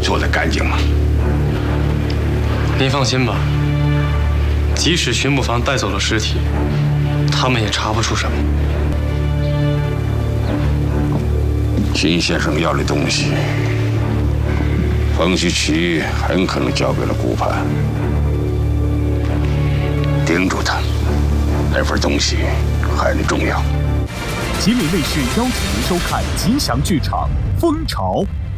做得干净吗？ 您放心吧，即使巡捕房带走了尸体，他们也查不出什么。 秦先生要的东西，冯锡奇很可能交给了顾盼。盯住他，那份东西很重要。 吉林卫视邀请您收看吉祥剧场《蜂巢》。